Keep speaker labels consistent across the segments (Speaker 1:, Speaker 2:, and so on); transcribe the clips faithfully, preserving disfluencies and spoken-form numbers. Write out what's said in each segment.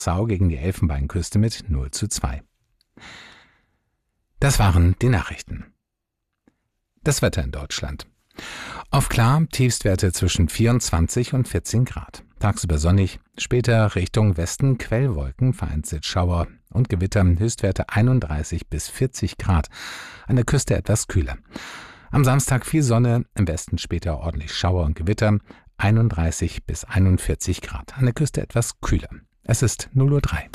Speaker 1: Sau gegen die Elfenbeinküste mit null zu zwei. Das waren die Nachrichten. Das Wetter in Deutschland. Auf klar, Tiefstwerte zwischen vierundzwanzig und vierzehn Grad. Tagsüber sonnig, später Richtung Westen Quellwolken, vereinzelt Schauer und Gewitter, Höchstwerte einunddreißig bis vierzig Grad. An der Küste etwas kühler. Am Samstag viel Sonne, im Westen später ordentlich Schauer und Gewitter, einunddreißig bis einundvierzig Grad. An der Küste etwas kühler. Es ist null Uhr drei.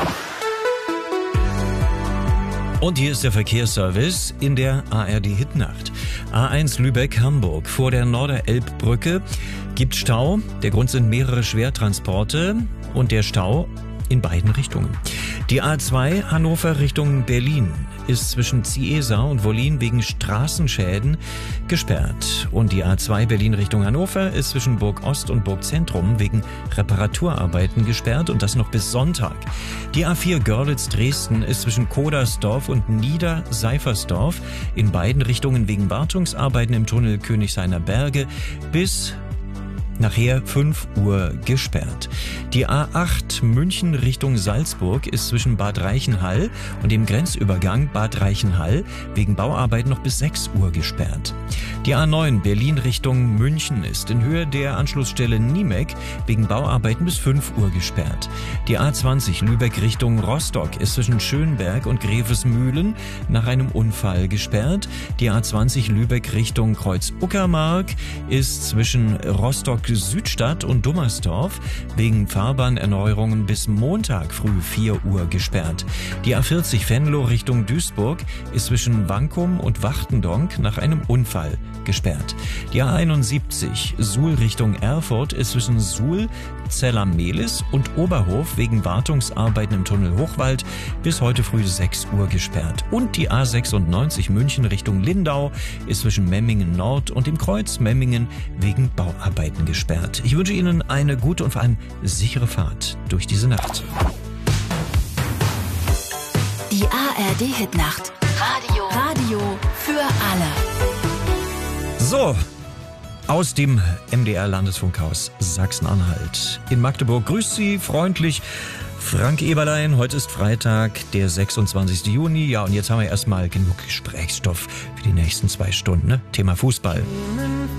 Speaker 2: Und hier ist der Verkehrsservice in der A R D-Hitnacht. A eins Lübeck-Hamburg. Vor der Norderelbbrücke gibt Stau. Der Grund sind mehrere Schwertransporte und der Stau in beiden Richtungen. Die A zwei Hannover Richtung Berlin ist zwischen Ziesa und Wollin wegen Straßenschäden gesperrt. Und die A zwei Berlin Richtung Hannover ist zwischen Burg Ost und Burg Zentrum wegen Reparaturarbeiten gesperrt und das noch bis Sonntag. Die A vier Görlitz Dresden ist zwischen Kodersdorf und Niederseifersdorf in beiden Richtungen wegen Wartungsarbeiten im Tunnel Königshainer Berge bis nachher fünf Uhr gesperrt. Die A acht München Richtung Salzburg ist zwischen Bad Reichenhall und dem Grenzübergang Bad Reichenhall wegen Bauarbeiten noch bis sechs Uhr gesperrt. Die A neun Berlin Richtung München ist in Höhe der Anschlussstelle Niemek wegen Bauarbeiten bis fünf Uhr gesperrt. Die A zwanzig Lübeck Richtung Rostock ist zwischen Schönberg und Grevesmühlen nach einem Unfall gesperrt. Die A zwanzig Lübeck Richtung Kreuz-Uckermark ist zwischen Rostock Südstadt und Dummersdorf wegen Fahrbahnerneuerungen bis Montag früh vier Uhr gesperrt. Die A vierzig Venlo Richtung Duisburg ist zwischen Wankum und Wachtendonk nach einem Unfall gesperrt. Die A einundsiebzig Suhl Richtung Erfurt ist zwischen Suhl, Zella-Mehlis und Oberhof wegen Wartungsarbeiten im Tunnel Hochwald bis heute früh sechs Uhr gesperrt. Und die A sechsundneunzig München Richtung Lindau ist zwischen Memmingen Nord und dem Kreuz Memmingen wegen Bauarbeiten gesperrt. Ich wünsche Ihnen eine gute und vor allem sichere Fahrt durch diese Nacht.
Speaker 3: Die A R D-Hitnacht. Radio. Radio für alle.
Speaker 2: So, aus dem M D R-Landesfunkhaus Sachsen-Anhalt. In Magdeburg grüßt Sie freundlich Frank Eberlein. Heute ist Freitag, der sechsundzwanzigsten Juni. Ja, und jetzt haben wir erstmal genug Gesprächsstoff für die nächsten zwei Stunden. Ne? Thema Fußball.